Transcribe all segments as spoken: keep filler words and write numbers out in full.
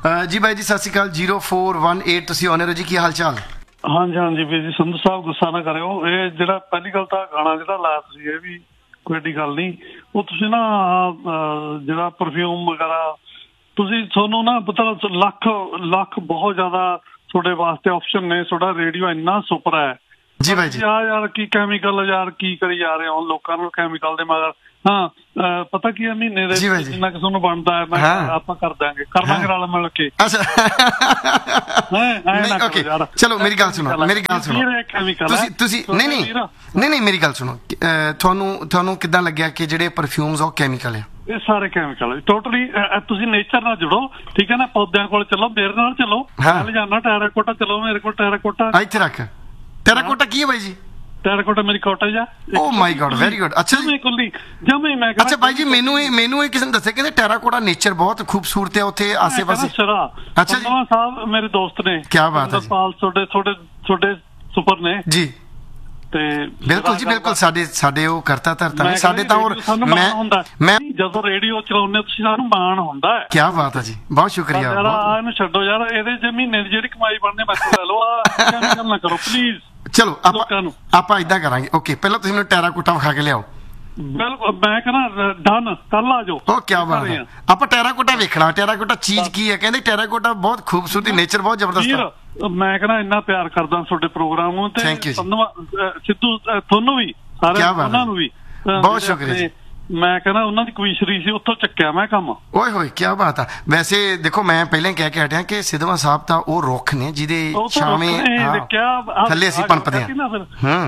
ਜੀ ਬਾਈ ਜੀ ਸਤਿ ਸ਼੍ਰੀ ਅਕਾਲ। ਜ਼ੀਰੋ ਫੋਰ ਵਨ ਏਟ ਤੁਸੀਂ ਆਨਰ ਹੋ ਜੀ, ਕੀ ਹਾਲ ਚਾਲ? ਹਾਂਜੀ ਹਾਂਜੀ ਵੀਰ ਜੀ, ਸੰਧੂ ਸਾਹਿਬ ਗੁੱਸਾ ਨਾ ਕਰਿਓ। ਇਹ ਜਿਹੜਾ ਪਹਿਲੀ ਗੱਲ ਤਾਂ ਗਾਣਾ ਜਿਹੜਾ ਲਾਇਆ ਤੁਸੀਂ, ਇਹ ਵੀ ਕੋਈ ਐਡੀ ਗੱਲ ਨਹੀਂ। ਉਹ ਤੁਸੀਂ ਨਾ ਜਿਹੜਾ ਪਰਫਿਊਮ ਵਗੈਰਾ ਤੁਸੀਂ, ਤੁਹਾਨੂੰ ਨਾ ਪਤਾ ਲੱਖ ਲੱਖ ਬਹੁਤ ਜ਼ਿਆਦਾ ਤੁਹਾਡੇ ਵਾਸਤੇ ਆਪਸ਼ਨ ਨੇ। ਤੁਹਾਡਾ ਰੇਡੀਓ ਇੰਨਾ ਸੁਪਰ ਹੈ ਜੀ ਬਾਈ ਜੀ। ਆ ਯਾਰ ਕੀ ਕੈਮੀਕਲ ਯਾਰ ਕੀ ਕਰੀ ਜਾ ਰਹੇ ਹੋ ਲੋਕਾਂ ਨੂੰ ਕੈਮੀਕਲ ਦੇ ਮਗਰ। ਹਾਂ ਪਤਾ ਕੀ ਹੈ, ਮਹੀਨੇ ਦੇ ਜਿੰਨਾ ਕਿ ਤੁਹਾਨੂੰ ਬਣਦਾ ਹੈ ਮੈਂ ਆਪਾਂ ਕਰ ਦਾਂਗੇ ਕਰ ਦਾਂਗੇ ਰਲ ਮਿਲ ਕੇ। ਚਲੋ ਮੇਰੀ ਗੱਲ ਸੁਣੋ, ਮੇਰੀ ਗੱਲ ਸੁਣੋ। ਤੁਸੀਂ ਤੁਸੀਂ ਨਹੀਂ ਨਹੀਂ ਨਹੀਂ ਨਹੀਂ ਮੇਰੀ ਗੱਲ ਸੁਣੋ। ਤੁਹਾਨੂੰ ਤੁਹਾਨੂੰ ਕਿੱਦਾਂ ਲੱਗਿਆ ਕਿ ਜਿਹੜੇ ਪਰਫਿਊਮਸ ਉਹ ਕੈਮੀਕਲ ਆ? ਇਹ ਸਾਰੇ ਕੈਮੀਕਲ ਟੋਟਲੀ। ਤੁਸੀਂ ਨੇਚਰ ਨਾਲ ਜੁੜੋ, ਠੀਕ ਹੈ ਨਾ, ਪੌਦਿਆਂ ਕੋਲ ਚਲੋ, ਮੇਰੇ ਨਾਲ ਚਲੋ। ਮੈਂ ਜਾਣਾ ਟੈਰਾਕੋਟਾ, ਚਲੋ ਮੇਰੇ ਕੋਲ ਟੈਰਾਕੋਟਾ। ਇੱਥੇ ਰੱਖ। ਟੈਰਾਕੋਟਾ ਕੀ ਹੈ ਬਾਈ ਜੀ? ਟੈਰਾਕੋਟਾ ਮੇਰੀ ਕਾਟੇਜ ਆ। ਓ ਮਾਈ ਗॉड, ਵੈਰੀ ਗੁੱਡ। ਅੱਛਾ ਜੀ, ਕੁੱਲੀ ਜਮੇ ਮੈਂ। ਅੱਛਾ ਬਾਈ ਜੀ, ਮੈਨੂੰ ਇਹ ਮੈਨੂੰ ਇਹ ਕਿਸੇ ਨੇ ਦੱਸਿਆ ਕਹਿੰਦੇ ਟੈਰਾਕੋਟਾ ਨੇਚਰ ਬਹੁਤ ਖੂਬਸੂਰਤ ਹੈ ਉੱਥੇ ਆਸੇ ਪਾਸੇ। ਅੱਛਾ ਜੀ ਸਾਹਿਬ, ਮੇਰੇ ਦੋਸਤ ਨੇ। ਕੀ ਬਾਤ ਹੈ ਜੀ। ਤੁਹਾਡੇ ਤੁਹਾਡੇ ਤੁਹਾਡੇ ਸੁਪਰ ਨੇ ਜੀ। ਤੇ ਬਿਲਕੁਲ ਜੀ ਬਿਲਕੁਲ, ਸਾਡੇ ਸਾਡੇ ਉਹ ਕਰਤਾ ਧਰਤਾ ਨੇ ਸਾਡੇ ਤਾਂ। ਔਰ ਮੈਂ ਮੈਂ ਜਦੋਂ ਰੇਡੀਓ ਚਲਾਉਂਦੇ ਤੁਸੀਂ ਸਾਨੂੰ ਮਾਣ ਹੁੰਦਾ ਹੈ। ਕੀ ਬਾਤ ਹੈ ਜੀ, ਬਹੁਤ ਸ਼ੁਕਰੀਆ। ਯਾਰ ਇਹਨੂੰ ਛੱਡੋ ਯਾਰ, ਇਹਦੇ ਚ ਮਹੀਨੇ ਦੀ ਜਿਹੜੀ ਕਮਾਈ ਬਣਨੇ ਮੈਂ ਲੈ ਲਓ। ਆ ਨਾ ਕਰੋ ਪਲੀਜ਼। ਚਲੋ ਆਪਾਂ ਆਪਾਂ ਏਦਾਂ ਕਰਾਂਗੇ। ਓਕੇ, ਪਹਿਲਾਂ ਤੁਸੀਂ ਮੈਨੂੰ ਟੈਰਾਕੋਟਾ ਵਿਖਾ ਕੇ ਲਿਆਓ। ਬਿਲਕੁਲ, ਮੈਂ ਕਹਿੰਦਾ ਡਨ, ਕੱਲ ਆ ਜਾਓ। ਉਹ ਕੀ ਬਾਤ ਹੈ। ਆਪਾਂ ਟੈਰਾਕੋਟਾ ਵੇਖਣਾ। ਟੈਰਾਕੋਟਾ ਚੀਜ਼ ਕੀ ਹੈ? ਕਹਿੰਦੇ ਟੈਰਾਕੋਟਾ ਬਹੁਤ ਖੂਬਸੂਰਤੀ, ਨੇਚਰ ਬਹੁਤ ਜ਼ਬਰਦਸਤ। ਮੈਂ ਕਹਿੰਦਾ ਇੰਨਾ ਪਿਆਰ ਕਰਦਾ ਤੁਹਾਡੇ ਪ੍ਰੋਗਰਾਮ ਨੂੰ। ਤੇ ਸਿੱਧੂ ਤੁਹਾਨੂੰ ਵੀ, ਸਾਰੇ ਉਹਨਾਂ ਨੂੰ ਵੀ ਬਹੁਤ ਸ਼ੁਕਰੀਆ ਜੀ। ਮੈਂ ਕਹਿੰਦਾ ਉਹਨਾਂ ਦੀ ਕਵੀਸ਼ਰੀ ਸੀ, ਉੱਥੋਂ ਚੱਕਿਆ ਮੈਂ ਕੰਮ। ਓਏ ਹੋਏ ਕੀ ਬਾਤ ਆ। ਵੈਸੇ ਦੇਖੋ, ਮੈਂ ਪਹਿਲਾਂ ਕਹਿ ਕੇ ਹਟਿਆ ਕਿ ਸਿੱਧਵਾਂ ਸਾਹਿਬ ਤਾਂ ਉਹ ਰੁੱਖ ਨੇ ਜਿਹਦੇ ਛਾਵੇਂ ਥੱਲੇ ਅਸੀਂ ਪਣਪਦੇ ਹਾਂ।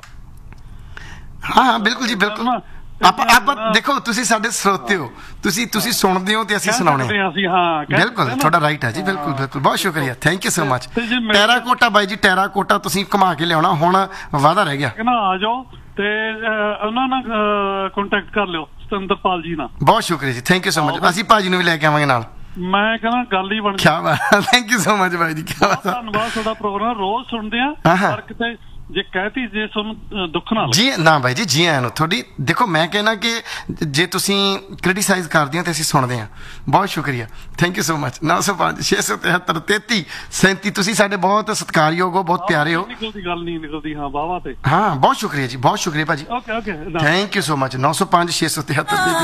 ਹਾਂ ਬਿਲਕੁਲ ਜੀ ਬਿਲਕੁਲ। ਆਪਾਂ ਆਪਾਂ ਦੇਖੋ, ਤੁਸੀਂ ਸਾਡੇ ਸਰੋਤੇ ਹੋ, ਤੁਸੀਂ ਤੁਸੀਂ ਸੁਣਦੇ ਹੋ ਤੇ ਅਸੀਂ ਸੁਣਾਉਣੇ। ਬਿਲਕੁਲ ਤੁਹਾਡਾ ਰਾਈਟ ਹੈ ਜੀ, ਬਿਲਕੁਲ ਬਿਲਕੁਲ। ਬਹੁਤ ਸ਼ੁਕਰੀਆ, thank you so much. Terracotta ਬਾਈ ਜੀ, ਟੈਰਾਕੋਟਾ ਤੁਸੀਂ ਘੁਮਾ ਕੇ ਲਿਆਉਣਾ, ਹੁਣ ਵਾਅਦਾ ਰਹਿ ਗਿਆ। ਆ ਜਾਓ ਤੇ ਉਹਨਾਂ ਨਾਲ ਕੰਟੈਕਟ ਕਰ ਲਿਓ, ਸਤਿੰਦਰਪਾਲ ਜੀ ਨਾਲ। ਬਹੁਤ ਸ਼ੁਕਰੀਆ ਜੀ, ਥੈਂਕ ਯੂ ਸੋ ਮਚ। ਅਸੀਂ ਭਾਜੀ ਨੂੰ ਵੀ ਲੈ ਕੇ ਆਵਾਂਗੇ ਨਾਲ। ਮੈਂ ਕਹਿੰਦਾ ਗੱਲ ਹੀ ਬਣ। ਕਿਆ ਬਾਤ, ਥੈਂਕ ਯੂ ਸੋ ਮਚ ਬਾਈ ਜੀ। ਕਿਆ ਬਾਤ, ਧੰਨਵਾਦ। ਤੁਹਾਡਾ ਪ੍ਰੋਗਰਾਮ ਰੋਜ਼ ਸੁਣਦੇ ਆ, ਪਰ ਕਿਤੇ ਜੇ ਕਹਿਤੀ ਜੇ ਤੁਹਾਨੂੰ ਦੁੱਖ ਨਾ ਜੀ ਨਾ ਬਾਈ ਜੀ, ਜੀ ਆਇਆਂ ਨੂੰ ਤੁਹਾਡੀ। ਦੇਖੋ ਮੈਂ ਕਹਿਣਾ ਕਿ ਜੇ ਤੁਸੀਂ ਕ੍ਰਿਟੀਸਾਈਜ਼ ਕਰਦੇ ਹੋ ਤੇ ਅਸੀਂ ਸੁਣਦੇ ਹਾਂ। ਬਹੁਤ ਸ਼ੁਕਰੀਆ, ਥੈਂਕ ਯੂ ਸੋ ਮਚ। ਨੌ ਸੌ ਪੰਜ ਛੇ ਸੌ ਤਿਹੱਤਰ ਤੇਤੀ ਸੈਂਤੀ ਤੁਸੀਂ ਸਾਡੇ ਬਹੁਤ ਸਤਿਕਾਰਯੋਗ ਹੋ, ਬਹੁਤ ਪਿਆਰੇ ਹੋ। ਨਿਕਲਦੀ ਗੱਲ ਨਹੀਂ ਨਿਕਲਦੀ। ਹਾਂ ਵਾਹਵਾ ਤੇ। ਹਾਂ ਬਹੁਤ ਸ਼ੁਕਰੀਆ ਜੀ, ਬਹੁਤ ਸ਼ੁਕਰੀਆ ਭਾਜੀ। Okay okay, thank you so much. ਨੌ ਸੌ ਪੰਜ ਛੇ ਸੌ ਤਿਹੱਤਰ